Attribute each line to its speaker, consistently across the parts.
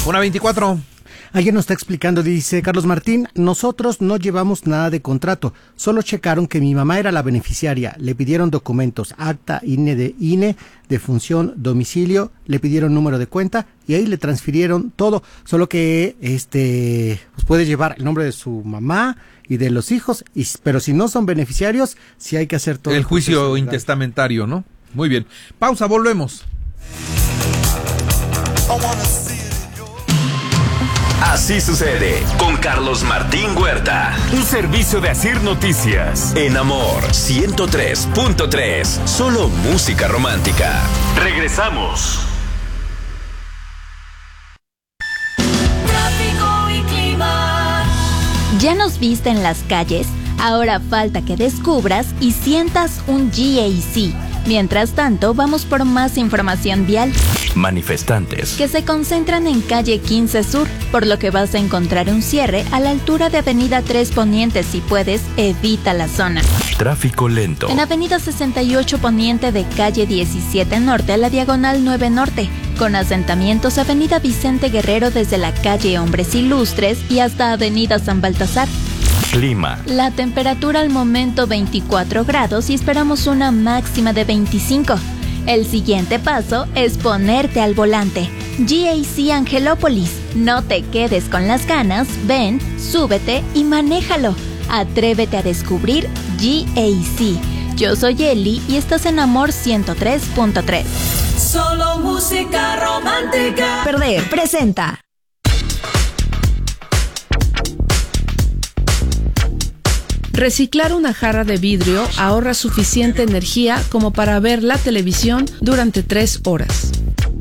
Speaker 1: 1:24.
Speaker 2: Alguien nos está explicando, dice Carlos Martín, nosotros no llevamos nada de contrato, solo checaron que mi mamá era la beneficiaria, le pidieron documentos, acta, INE, defunción, domicilio, le pidieron número de cuenta y ahí le transfirieron todo, solo que pues puede llevar el nombre de su mamá y de los hijos, pero si no son beneficiarios, sí hay que hacer todo.
Speaker 1: El juicio intestamentario, ¿no? Muy bien. Pausa, volvemos.
Speaker 3: Así sucede con Carlos Martín Huerta.
Speaker 4: Un servicio de Asir Noticias.
Speaker 3: En Amor 103.3. Solo música romántica.
Speaker 4: Regresamos.
Speaker 5: Tráfico y clima.
Speaker 6: ¿Ya nos viste en las calles? Ahora falta que descubras y sientas un GAC. Mientras tanto, vamos por más información vial.
Speaker 3: Manifestantes
Speaker 6: Que se concentran en calle 15 Sur, por lo que vas a encontrar un cierre a la altura de avenida 3 Poniente. Si puedes, evita la zona.
Speaker 3: Tráfico lento.
Speaker 6: En avenida 68 Poniente de calle 17 Norte a la diagonal 9 Norte. Con asentamientos avenida Vicente Guerrero desde la calle Hombres Ilustres y hasta avenida San Baltasar.
Speaker 3: Clima.
Speaker 6: La temperatura al momento 24 grados y esperamos una máxima de 25. El siguiente paso es ponerte al volante. GAC Angelópolis. No te quedes con las ganas, ven, súbete y manéjalo. Atrévete a descubrir GAC. Yo soy Eli y estás en Amor 103.3.
Speaker 5: Solo música romántica.
Speaker 7: Perder presenta.
Speaker 8: Reciclar una jarra de vidrio ahorra suficiente energía como para ver la televisión durante 3 horas.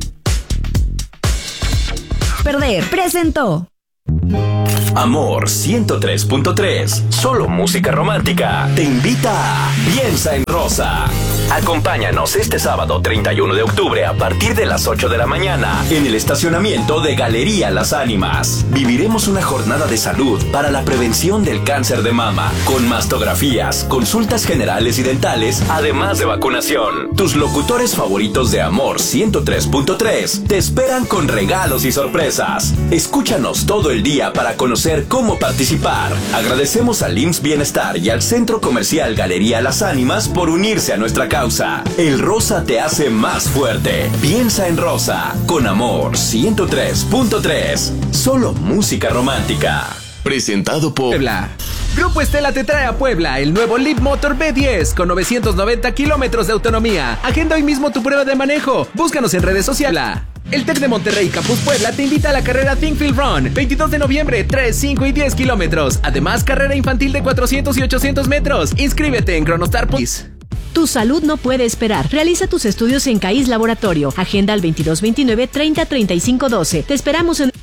Speaker 7: Perder presentó.
Speaker 3: Amor 103.3. Solo música romántica. Te invita a Piensa en Rosa. Acompáñanos este sábado 31 de octubre a partir de las 8 de la mañana en el estacionamiento de Galería Las Ánimas. Viviremos una jornada de salud para la prevención del cáncer de mama, con mastografías, consultas generales y dentales, además de vacunación. Tus locutores favoritos de Amor 103.3 te esperan con regalos y sorpresas. Escúchanos todo el día para conocer cómo participar. Agradecemos al IMSS Bienestar y al Centro Comercial Galería Las Ánimas por unirse a nuestra causa. El rosa te hace más fuerte. Piensa en Rosa con Amor 103.3. Solo música romántica. Presentado por
Speaker 9: Puebla. Grupo Estela te trae a Puebla el nuevo Leap Motor B10 con 990 kilómetros de autonomía. Agenda hoy mismo tu prueba de manejo. Búscanos en redes sociales. El TEC de Monterrey Campus Puebla te invita a la carrera Think Feel Run, 22 de noviembre, 3, 5 y 10 kilómetros. Además, carrera infantil de 400 y 800 metros. Inscríbete en Cronostar.
Speaker 7: Tu salud no puede esperar. Realiza tus estudios en CAIS Laboratorio. Agenda al 2229-303512. Te esperamos en...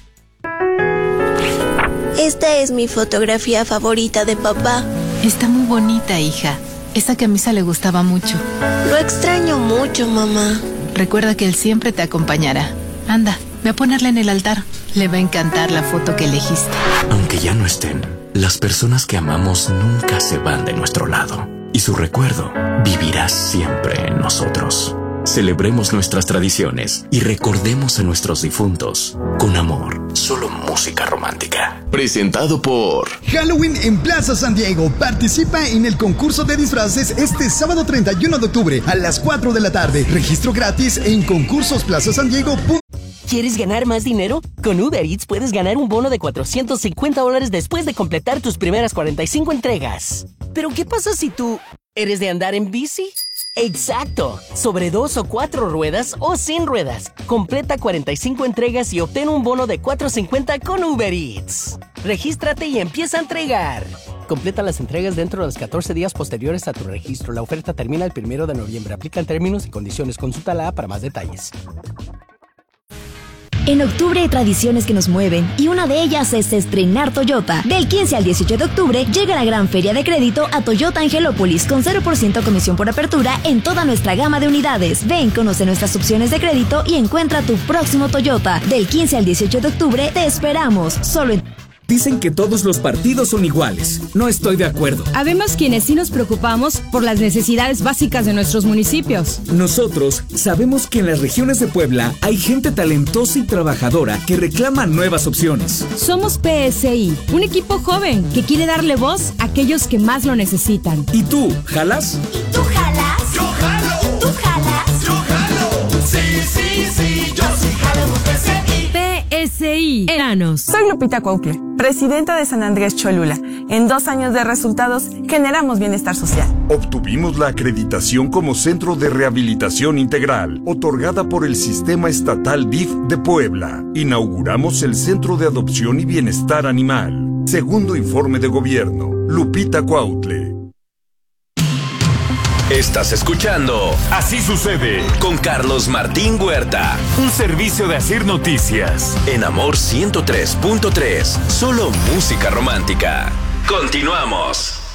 Speaker 10: Esta es mi fotografía favorita de papá.
Speaker 11: Está muy bonita, hija. Esa camisa le gustaba mucho.
Speaker 10: Lo extraño mucho, mamá.
Speaker 11: Recuerda que él siempre te acompañará. Anda, ve a ponerla en el altar. Le va a encantar la foto que elegiste.
Speaker 3: Aunque ya no estén, las personas que amamos nunca se van de nuestro lado. Y su recuerdo vivirá siempre en nosotros. Celebremos nuestras tradiciones y recordemos a nuestros difuntos con amor. Solo música romántica. Presentado por
Speaker 12: Halloween en Plaza San Diego. Participa en el concurso de disfraces este sábado 31 de octubre a las 4 de la tarde. Registro gratis en concursosplazasandiego.com.
Speaker 13: ¿Quieres ganar más dinero? Con Uber Eats puedes ganar un bono de $450 después de completar tus primeras 45 entregas. ¿Pero qué pasa si tú eres de andar en bici? ¡Exacto! Sobre 2 o 4 ruedas o sin ruedas. Completa 45 entregas y obtén un bono de $450 con Uber Eats. Regístrate y empieza a entregar. Completa las entregas dentro de los 14 días posteriores a tu registro. La oferta termina el 1 de noviembre. Aplican términos y condiciones. Consulta la app para más detalles.
Speaker 7: En octubre hay tradiciones que nos mueven y una de ellas es estrenar Toyota. Del 15 al 18 de octubre llega la gran feria de crédito a Toyota Angelópolis con 0% comisión por apertura en toda nuestra gama de unidades. Ven, conoce nuestras opciones de crédito y encuentra tu próximo Toyota. Del 15 al 18 de octubre te esperamos. Solo en
Speaker 14: Dicen que todos los partidos son iguales. No estoy de acuerdo.
Speaker 15: Habemos quienes sí nos preocupamos por las necesidades básicas de nuestros municipios.
Speaker 14: Nosotros sabemos que en las regiones de Puebla hay gente talentosa y trabajadora que reclama nuevas opciones.
Speaker 15: Somos PSI, un equipo joven que quiere darle voz a aquellos que más lo necesitan.
Speaker 14: ¿Y tú, jalas?
Speaker 5: ¿Y tú jalas?
Speaker 16: ¡Yo jalo!
Speaker 5: ¿Tú jalas?
Speaker 16: ¡Yo jalo! Sí, yo sí jalo con PSI.
Speaker 15: PSI Eranos.
Speaker 17: Soy Lupita Cuautle, presidenta de San Andrés Cholula. En 2 años de resultados, generamos bienestar social.
Speaker 18: Obtuvimos la acreditación como Centro de Rehabilitación Integral, otorgada por el Sistema Estatal DIF de Puebla. Inauguramos el Centro de Adopción y Bienestar Animal. Segundo informe de gobierno. Lupita Cuautle.
Speaker 3: Estás escuchando
Speaker 4: Así sucede
Speaker 3: con Carlos Martín Huerta.
Speaker 4: Un servicio de Asir Noticias.
Speaker 3: En Amor 103.3. Solo música romántica. Continuamos.